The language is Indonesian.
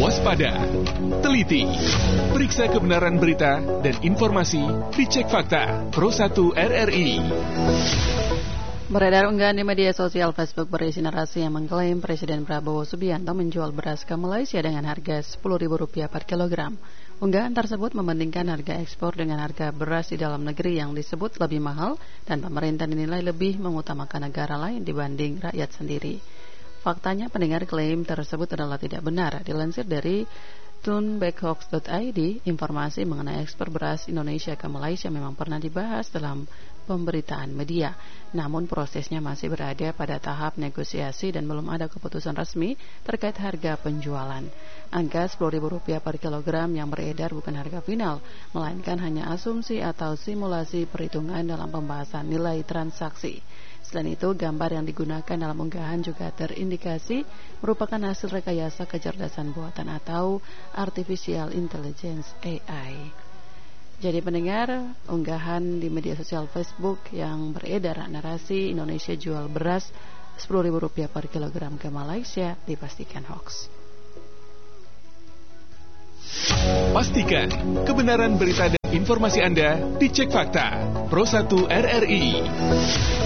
waspada, teliti, periksa kebenaran berita dan informasi, dicek fakta. Pro 1 RRI. Beredar unggahan di media sosial Facebook berisi narasi yang mengklaim Presiden Prabowo Subianto menjual beras ke Malaysia dengan harga Rp10.000 per kilogram. Unggahan tersebut membandingkan harga ekspor dengan harga beras di dalam negeri yang disebut lebih mahal dan pemerintah dinilai lebih mengutamakan negara lain dibanding rakyat sendiri. Faktanya pendengar klaim tersebut adalah tidak benar. Dilansir dari tunbackhoax.id, informasi mengenai ekspor beras Indonesia ke Malaysia memang pernah dibahas dalam pemberitaan media. Namun prosesnya masih berada pada tahap negosiasi dan belum ada keputusan resmi terkait harga penjualan. Angka Rp10.000 per kilogram yang beredar bukan harga final, melainkan hanya asumsi atau simulasi perhitungan dalam pembahasan nilai transaksi. Selain itu, gambar yang digunakan dalam unggahan juga terindikasi merupakan hasil rekayasa kecerdasan buatan atau Artificial Intelligence AI. Jadi pendengar, unggahan di media sosial Facebook yang beredar narasi Indonesia jual beras Rp10.000 per kilogram ke Malaysia dipastikan hoax. Pastikan kebenaran berita dan informasi Anda dicek fakta. Pro 1 RRI.